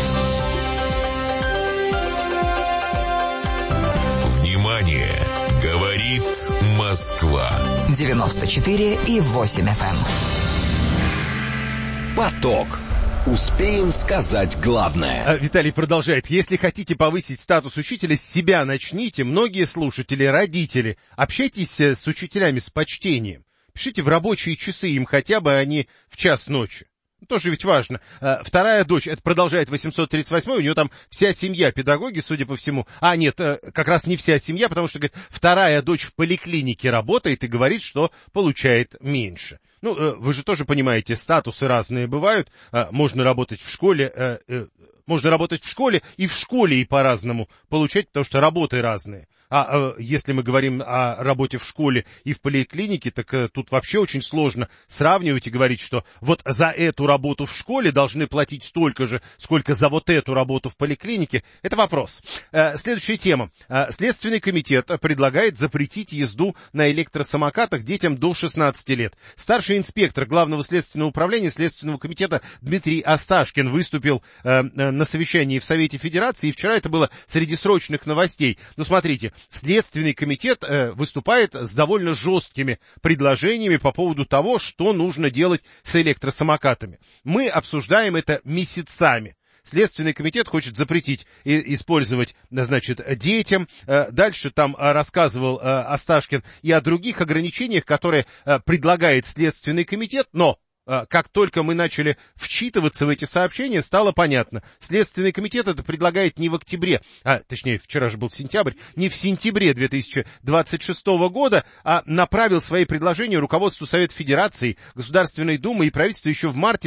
Говорит Москва. 94,8 FM. Поток. Успеем сказать главное. Виталий продолжает. Если хотите повысить статус учителя, с себя начните. Многие слушатели, родители, общайтесь с учителями с почтением. Пишите в рабочие часы им хотя бы, а не в час ночи. Тоже ведь важно. Вторая дочь, это продолжает 838, у нее там вся семья педагоги, судя по всему. А нет, как раз не вся семья, потому что, говорит, вторая дочь в поликлинике работает и говорит, что получает меньше. Ну, вы же тоже понимаете, статусы разные бывают. Можно работать в школе и в школе и по-разному получать, потому что работы разные. А если мы говорим о работе в школе и в поликлинике, так тут вообще очень сложно сравнивать и говорить, что вот за эту работу в школе должны платить столько же, сколько за вот эту работу в поликлинике. Это вопрос. Следующая тема. Следственный комитет предлагает запретить езду на электросамокатах детям до 16 лет. Старший инспектор Главного следственного управления Следственного комитета Дмитрий Осташкин выступил на совещании в Совете Федерации, и вчера это было среди срочных новостей. Но смотрите, Следственный комитет выступает с довольно жесткими предложениями по поводу того, что нужно делать с электросамокатами. Мы обсуждаем это месяцами. Следственный комитет хочет запретить использовать, значит, детям. Дальше там рассказывал Осташкин и о других ограничениях, которые предлагает Следственный комитет, но как только мы начали вчитываться в эти сообщения, стало понятно. Следственный комитет это предлагает не в октябре, точнее, вчера же был сентябрь, не в сентябре 2026 года, а направил свои предложения руководству Совета Федерации, Государственной Думы и правительству еще в марте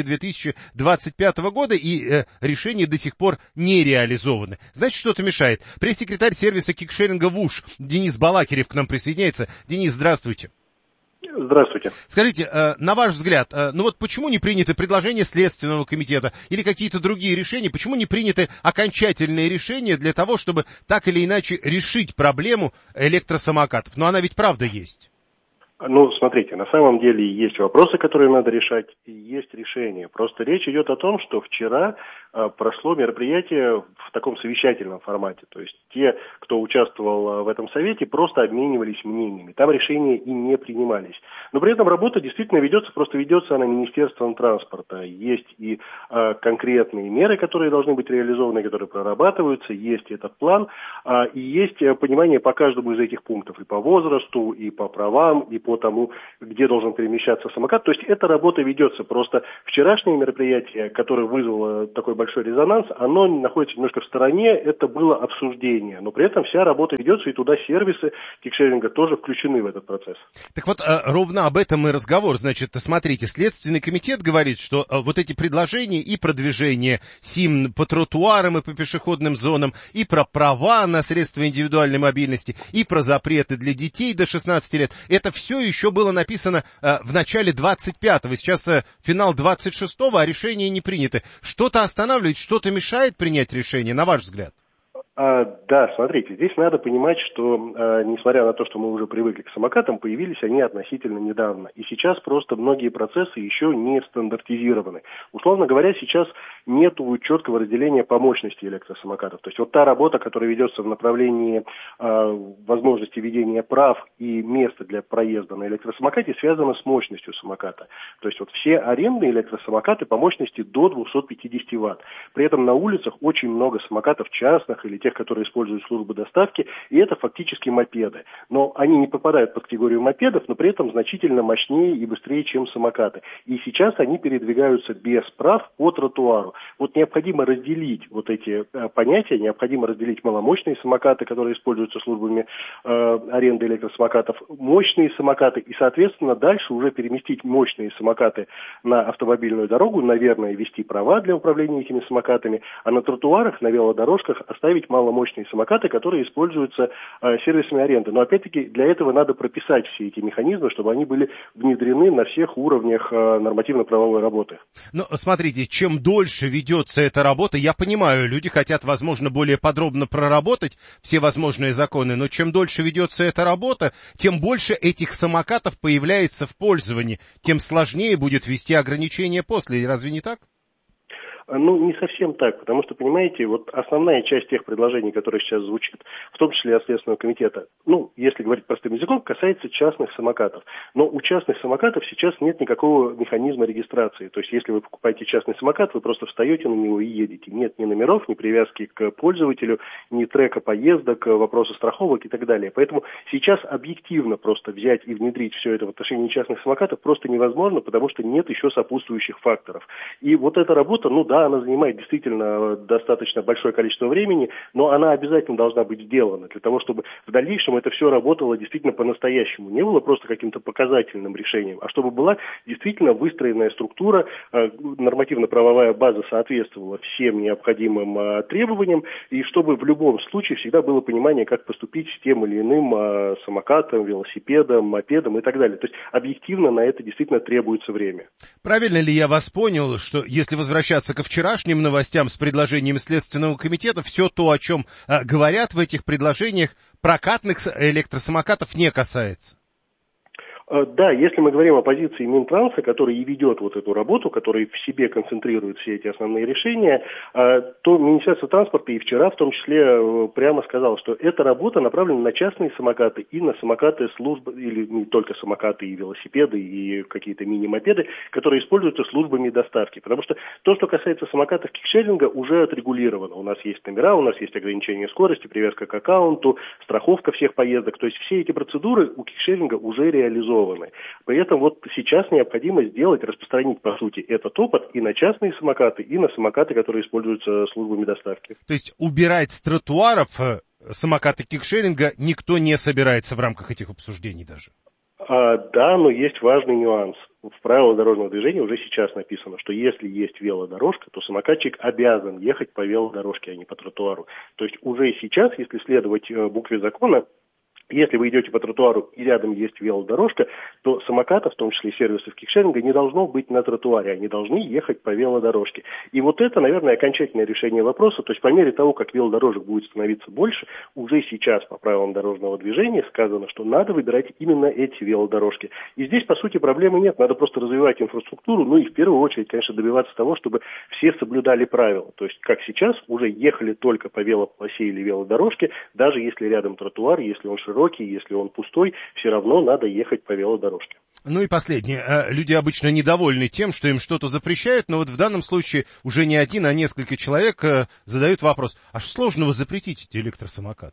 2025 года, и решения до сих пор не реализованы. Значит, что-то мешает. Пресс-секретарь сервиса кикшеринга ВУШ Денис Балакирев к нам присоединяется. Денис, здравствуйте. Здравствуйте. Скажите, на ваш взгляд, ну вот почему не приняты предложения Следственного комитета или какие-то другие решения, почему не приняты окончательные решения для того, чтобы так или иначе решить проблему электросамокатов? Но она ведь правда есть. Ну, смотрите, на самом деле есть вопросы, которые надо решать, и есть решения. Просто речь идет о том, что вчера прошло мероприятие в таком совещательном формате. То есть те, кто участвовал в этом совете, просто обменивались мнениями. Там решения и не принимались. Но при этом работа действительно ведется, просто ведется она Министерством транспорта. Есть и конкретные меры, которые должны быть реализованы, которые прорабатываются, есть этот план, и есть понимание по каждому из этих пунктов. И по возрасту, и по правам, и по тому, где должен перемещаться самокат. То есть эта работа ведется. Просто вчерашнее мероприятие, которое вызвало такой большой резонанс, оно находится немножко в стороне, это было обсуждение. Но при этом вся работа ведется, и туда сервисы кикшеринга тоже включены в этот процесс. Так вот, ровно об этом и разговор. Значит, смотрите, Следственный комитет говорит, что вот эти предложения и продвижение СИМ по тротуарам и по пешеходным зонам, и про права на средства индивидуальной мобильности, и про запреты для детей до 16 лет, это все еще было написано в начале 25-го, сейчас финал 26-го, а решения не приняты. Что-то останавливает, что-то мешает принять решение, на ваш взгляд? Да, смотрите, здесь надо понимать, что, несмотря на то, что мы уже привыкли к самокатам, появились они относительно недавно. И сейчас просто многие процессы еще не стандартизированы. Условно говоря, сейчас нет четкого разделения по мощности электросамокатов. То есть вот та работа, которая ведется в направлении возможности ведения прав и места для проезда на электросамокате, связана с мощностью самоката. То есть вот все арендные электросамокаты по мощности до 250 Вт. При этом на улицах очень много самокатов частных или тех, которые используют службы доставки, и это фактически мопеды. Но они не попадают под категорию мопедов, но при этом значительно мощнее и быстрее, чем самокаты. И сейчас они передвигаются без прав по тротуару. Вот необходимо разделить вот эти понятия, необходимо разделить маломощные самокаты, которые используются службами аренды электросамокатов, мощные самокаты, и, соответственно, дальше уже переместить мощные самокаты на автомобильную дорогу, наверное, ввести права для управления этими самокатами, а на тротуарах, на велодорожках оставить маломощные самокаты, которые используются сервисами аренды. Но опять-таки для этого надо прописать все эти механизмы, чтобы они были внедрены на всех уровнях нормативно-правовой работы. Ну, смотрите, чем дольше ведется эта работа, я понимаю, люди хотят, возможно, более подробно проработать все возможные законы, но чем дольше ведется эта работа, тем больше этих самокатов появляется в пользовании, тем сложнее будет ввести ограничения после. Разве не так? Ну, не совсем так, потому что, понимаете, вот основная часть тех предложений, которые сейчас звучат, в том числе от Следственного комитета, ну, если говорить простым языком, касается частных самокатов. Но у частных самокатов сейчас нет никакого механизма регистрации. То есть, если вы покупаете частный самокат, вы просто встаете на него и едете. Нет ни номеров, ни привязки к пользователю, ни трека поездок, вопроса страховок и так далее. Поэтому сейчас объективно просто взять и внедрить все это в отношении частных самокатов просто невозможно, потому что нет еще сопутствующих факторов. И вот эта работа, ну да, она занимает действительно достаточно большое количество времени, но она обязательно должна быть сделана для того, чтобы в дальнейшем это все работало действительно по-настоящему. Не было просто каким-то показательным решением, а чтобы была действительно выстроенная структура, нормативно-правовая база соответствовала всем необходимым требованиям, и чтобы в любом случае всегда было понимание, как поступить с тем или иным самокатом, велосипедом, мопедом и так далее. То есть объективно на это действительно требуется время. Правильно ли я вас понял, что если возвращаться ко вчерашним новостям с предложениями Следственного комитета, все то, о чем говорят в этих предложениях, прокатных электросамокатов не касается? Да, если мы говорим о позиции Минтранса, который и ведет вот эту работу, который в себе концентрирует все эти основные решения, то Министерство транспорта и вчера в том числе прямо сказало, что эта работа направлена на частные самокаты и на самокаты службы, или не только самокаты и велосипеды, и какие-то мини-мопеды, которые используются службами доставки. Потому что то, что касается самокатов кикшеринга, уже отрегулировано. У нас есть номера, у нас есть ограничение скорости, привязка к аккаунту, страховка всех поездок. То есть все эти процедуры у кикшеринга уже реализованы. реализованы. При этом вот сейчас необходимо распространить, по сути, этот опыт и на частные самокаты, и на самокаты, которые используются службами доставки. То есть убирать с тротуаров самокаты кикшеринга никто не собирается в рамках этих обсуждений даже? Да, но есть важный нюанс. В правилах дорожного движения уже сейчас написано, что если есть велодорожка, то самокатчик обязан ехать по велодорожке, а не по тротуару. То есть уже сейчас, если следовать букве закона, если вы идете по тротуару и рядом есть велодорожка, то самокатов, в том числе сервисов кикшеринга, не должно быть на тротуаре, они должны ехать по велодорожке. И вот это, наверное, окончательное решение вопроса. То есть по мере того, как велодорожек будет становиться больше, уже сейчас по правилам дорожного движения сказано, что надо выбирать именно эти велодорожки. И здесь, по сути, проблемы нет. Надо просто развивать инфраструктуру, ну и в первую очередь, конечно, добиваться того, чтобы все соблюдали правила. То есть, как сейчас, уже ехали только по велополосе или велодорожке, даже если рядом тротуар, если он широкий, если он пустой, все равно надо ехать по велодорожке. Ну и последнее. Люди обычно недовольны тем, что им что-то запрещают, но вот в данном случае уже не один, а несколько человек задают вопрос, а что сложного запретить эти электросамокаты?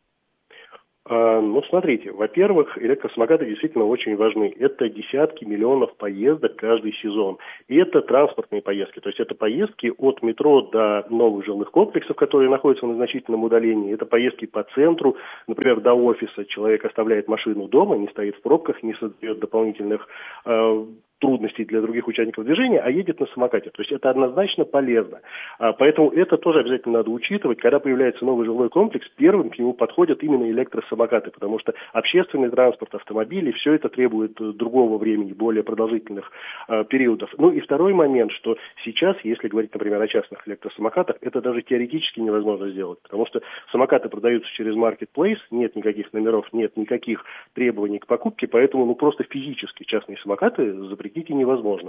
Ну, смотрите, во-первых, электросамокаты действительно очень важны. Это десятки миллионов поездок каждый сезон. И это транспортные поездки. То есть это поездки от метро до новых жилых комплексов, которые находятся на значительном удалении. Это поездки по центру, например, до офиса. Человек оставляет машину дома, не стоит в пробках, не создает дополнительных трудностей для других участников движения, а едет на самокате. То есть это однозначно полезно. Поэтому это тоже обязательно надо учитывать. Когда появляется новый жилой комплекс, первым к нему подходят именно электросамокаты, потому что общественный транспорт, автомобили, все это требует другого времени, более продолжительных периодов. Ну и второй момент, что сейчас, если говорить, например, о частных электросамокатах, это даже теоретически невозможно сделать, потому что самокаты продаются через Marketplace, нет никаких номеров, нет никаких требований к покупке, поэтому просто физически частные самокаты запретить невозможно.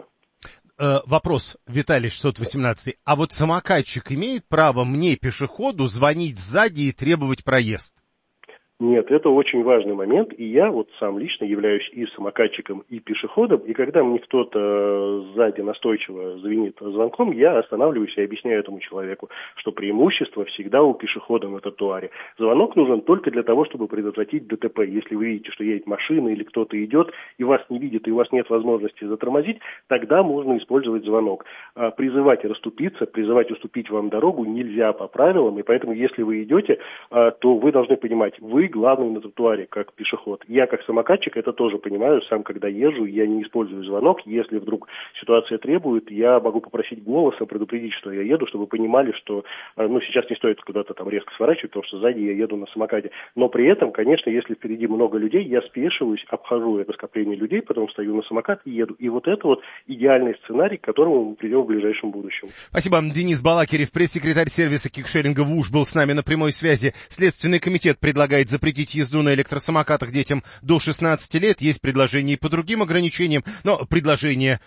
Вопрос, Виталий 618. А вот самокатчик имеет право мне, пешеходу, звонить сзади и требовать проезд? Нет, это очень важный момент, и я вот сам лично являюсь и самокатчиком, и пешеходом, и когда мне кто-то сзади настойчиво звенит звонком, я останавливаюсь и объясняю этому человеку, что преимущество всегда у пешехода на тротуаре. Звонок нужен только для того, чтобы предотвратить ДТП. Если вы видите, что едет машина или кто-то идет, и вас не видит, и у вас нет возможности затормозить, тогда можно использовать звонок. Призывать расступиться, призывать уступить вам дорогу нельзя по правилам, и поэтому, если вы идете, то вы должны понимать, вы главный на тротуаре, как пешеход. Я, как самокатчик, это тоже понимаю. Сам, когда езжу, я не использую звонок. Если вдруг ситуация требует, я могу попросить голосом предупредить, что я еду, чтобы понимали, что сейчас не стоит куда-то там резко сворачивать, потому что сзади я еду на самокате. Но при этом, конечно, если впереди много людей, я спешиваюсь, обхожу это скопление людей, потом стою на самокат и еду. И вот это вот идеальный сценарий, к которому мы придем в ближайшем будущем. Спасибо. Денис Балакирев, пресс-секретарь сервиса кикшеринга ВУШ, был с нами на прямой связи. Следственный комитет предлагает запретить езду на электросамокатах детям до 16 лет. Есть предложения и по другим ограничениям, но предложения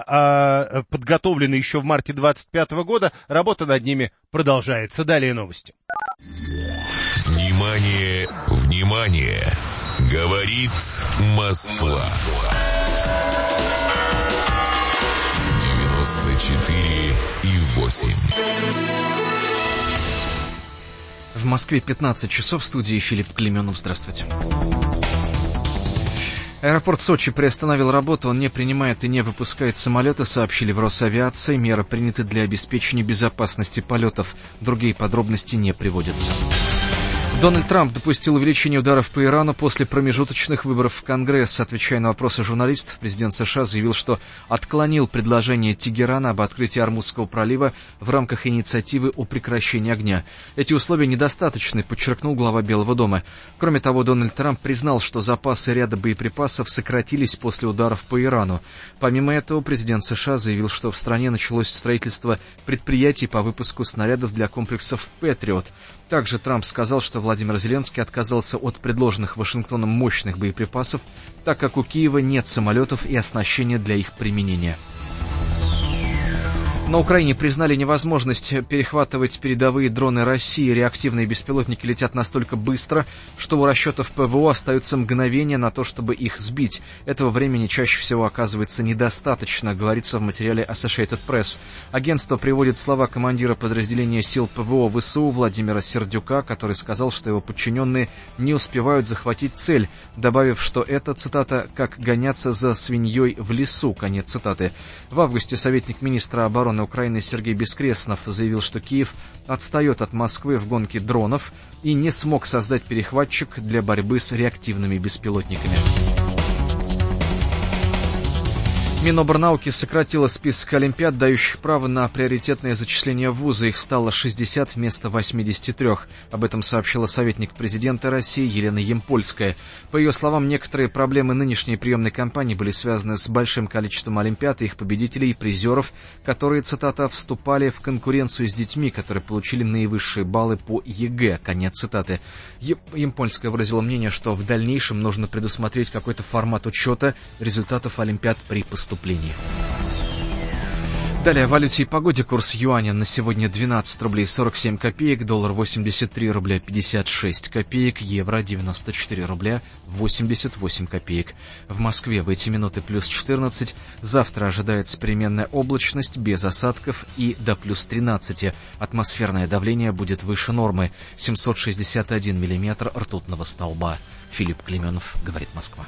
подготовлены еще в марте 2025 года. Работа над ними продолжается. Далее новости. Внимание, внимание! Говорит Москва. 94,8. В Москве 15 часов, в студии Филипп Клеменов. Здравствуйте. Аэропорт Сочи приостановил работу, он не принимает и не выпускает самолеты, сообщили в Росавиации. Меры приняты для обеспечения безопасности полетов. Другие подробности не приводятся. Дональд Трамп допустил увеличение ударов по Ирану после промежуточных выборов в Конгресс. Отвечая на вопросы журналистов, президент США заявил, что отклонил предложение Тегерана об открытии Ормузского пролива в рамках инициативы о прекращении огня. Эти условия недостаточны, подчеркнул глава Белого дома. Кроме того, Дональд Трамп признал, что запасы ряда боеприпасов сократились после ударов по Ирану. Помимо этого, президент США заявил, что в стране началось строительство предприятий по выпуску снарядов для комплексов «Патриот». Также Трамп сказал, что Владимир Зеленский отказался от предложенных Вашингтоном мощных боеприпасов, так как у Киева нет самолетов и оснащения для их применения. На Украине признали невозможность перехватывать передовые дроны России. Реактивные беспилотники летят настолько быстро, что у расчетов ПВО остаются мгновения на то, чтобы их сбить. Этого времени чаще всего оказывается недостаточно, говорится в материале Associated Press. Агентство приводит слова командира подразделения сил ПВО ВСУ Владимира Сердюка, который сказал, что его подчиненные не успевают захватить цель, добавив, что это, цитата, «как гоняться за свиньей в лесу», конец цитаты. В августе советник министра обороны Украины Сергей Бескреснов заявил, что Киев отстает от Москвы в гонке дронов и не смог создать перехватчик для борьбы с реактивными беспилотниками. Минобрнауки сократила список олимпиад, дающих право на приоритетное зачисление в вузы. Их стало 60 вместо 83. Об этом сообщила советник президента России Елена Ямпольская. По ее словам, некоторые проблемы нынешней приемной кампании были связаны с большим количеством олимпиад и их победителей и призеров, которые, цитата, «вступали в конкуренцию с детьми, которые получили наивысшие баллы по ЕГЭ», конец цитаты. Ямпольская выразила мнение, что в дальнейшем нужно предусмотреть какой-то формат учета результатов олимпиад при поступлении. Далее о валюте и погоде. Курс юаня на сегодня 12 рублей 47 копеек, доллар 83 рубля 56 копеек, евро 94 рубля 88 копеек. В Москве в эти минуты плюс 14, завтра ожидается переменная облачность без осадков и до плюс 13. Атмосферное давление будет выше нормы, 761 миллиметр ртутного столба. Филипп Клеменов, говорит Москва.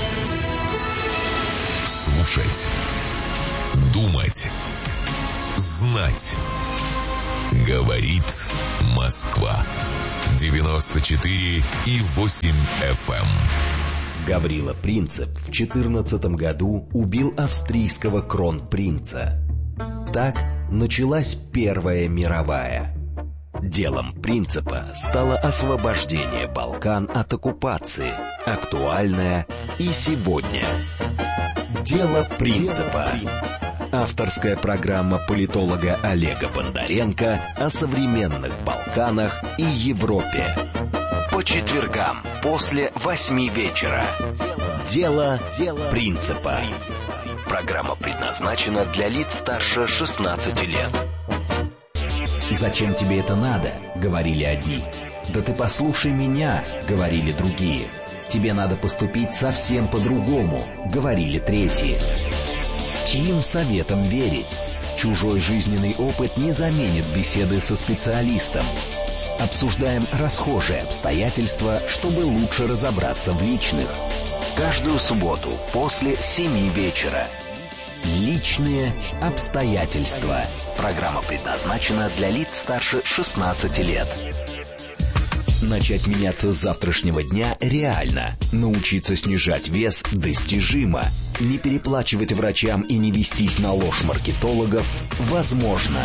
Слушать, думать, знать. Говорит Москва. 94,8 FM. Гаврила Принцип в 14 году убил австрийского кронпринца. Так началась Первая мировая. Делом Принципа стало освобождение Балкан от оккупации, актуальное и сегодня. Дело Принципа. Авторская программа политолога Олега Бондаренко о современных Балканах и Европе. По четвергам после 8 вечера. Дело Принципа. Программа предназначена для лиц старше 16 лет. «Зачем тебе это надо?» — говорили одни. «Да ты послушай меня», — говорили другие. «Тебе надо поступить совсем по-другому», — говорили третьи. Чьим советом верить? Чужой жизненный опыт не заменит беседы со специалистом. Обсуждаем расхожие обстоятельства, чтобы лучше разобраться в личных. Каждую субботу после 7 вечера. Личные обстоятельства. Программа предназначена для лиц старше 16 лет. Начать меняться с завтрашнего дня реально. Научиться снижать вес достижимо. Не переплачивать врачам и не вестись на ложь маркетологов возможно.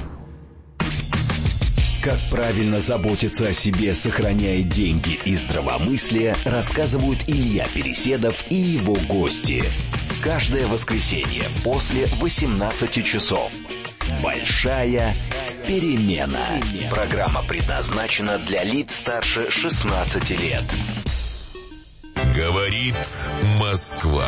Как правильно заботиться о себе, сохраняя деньги и здравомыслие, рассказывают Илья Переседов и его гости. Каждое воскресенье после 18 часов. Большая перемена. Программа предназначена для лиц старше 16 лет. Говорит Москва.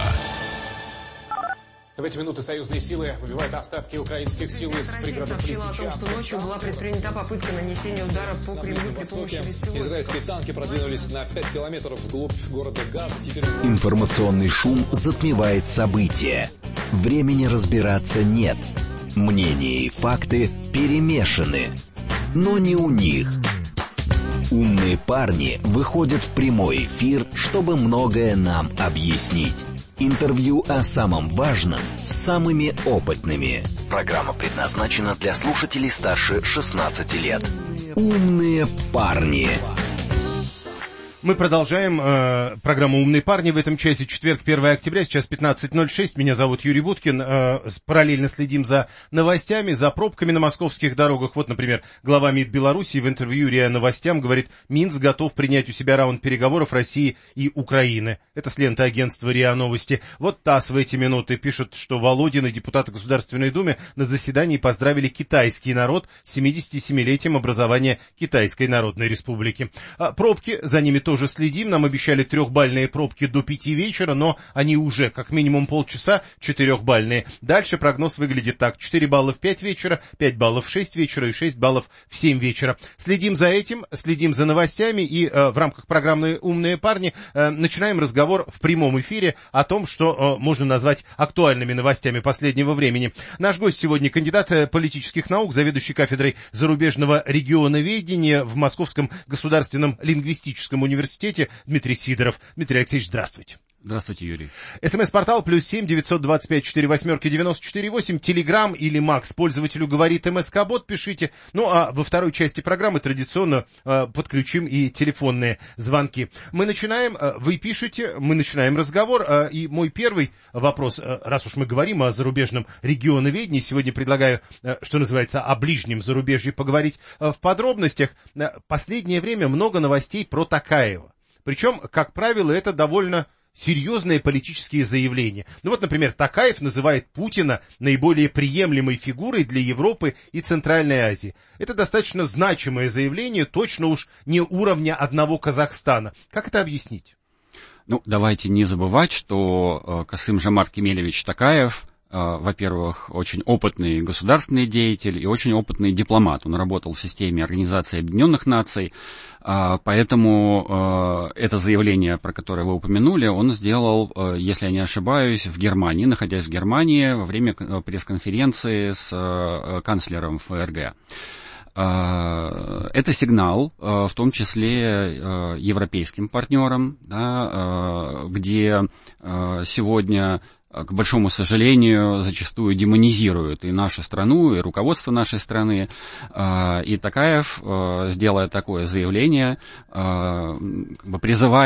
В эти минуты союзные силы выбивают остатки украинских сил из пригородов сообщила о том, что ночью была предпринята попытка нанесения удара по Кремлю при помощи беспилотников. Израильские танки продвинулись на 5 километров вглубь города Газ. Информационный шум затмевает события. Времени разбираться нет. Мнения и факты перемешаны. Но не у них. Умные парни выходят в прямой эфир, чтобы многое нам объяснить. Интервью о самом важном с самыми опытными. Программа предназначена для слушателей старше 16 лет. Умные парни. Мы продолжаем программу «Умные парни». В этом часе четверг, 1 октября, сейчас 15:06. Меня зовут Юрий Буткин. Параллельно следим за новостями, за пробками на московских дорогах. Вот, например, глава МИД Беларуси в интервью РИА Новостям говорит, Минск готов принять у себя раунд переговоров России и Украины. Это с ленты агентства РИА Новости. Вот ТАСС в эти минуты пишет, что Володин и депутаты Государственной Думы на заседании поздравили китайский народ с 77-летием образования Китайской Народной Республики. Пробки, за ними тоже тоже следим. Нам обещали 3-бальные пробки до 5 вечера, но они уже как минимум полчаса 4-бальные. Дальше прогноз выглядит так. 4 балла в 5 вечера, 5 баллов в 6 вечера и 6 баллов в 7 вечера. Следим за этим, следим за новостями и в рамках программы «Умные парни» начинаем разговор в прямом эфире о том, что можно назвать актуальными новостями последнего времени. Наш гость сегодня кандидат политических наук, заведующий кафедрой зарубежного регионоведения в Московском государственном лингвистическом университете Дмитрий Сидоров. Дмитрий Алексеевич, здравствуйте. Здравствуйте, Юрий. СМС-портал +7 925 48 94 8. Телеграм или Макс. Пользователю говорит МСК-бот, пишите. Ну, а во второй части программы традиционно подключим и телефонные звонки. Мы начинаем, вы пишете, мы начинаем разговор. И мой первый вопрос, раз уж мы говорим о зарубежном регионоведении, сегодня предлагаю, что называется, о ближнем зарубежье поговорить в подробностях. Последнее время много новостей про Токаева. Причем, как правило, это довольно серьезные политические заявления. Ну вот, например, Токаев называет Путина наиболее приемлемой фигурой для Европы и Центральной Азии. Это достаточно значимое заявление, точно уж не уровня одного Казахстана. Как это объяснить? Ну, давайте не забывать, что Касым-Жомарт Кемелевич Токаев, во-первых, очень опытный государственный деятель и очень опытный дипломат. Он работал в системе Организации Объединенных Наций, поэтому это заявление, про которое вы упомянули, он сделал, если я не ошибаюсь, в Германии, находясь в Германии во время пресс-конференции с канцлером ФРГ. Это сигнал, в том числе европейским партнерам, да, где сегодня, к большому сожалению, зачастую демонизируют и нашу страну, и руководство нашей страны. И Токаев, сделая такое заявление, призывая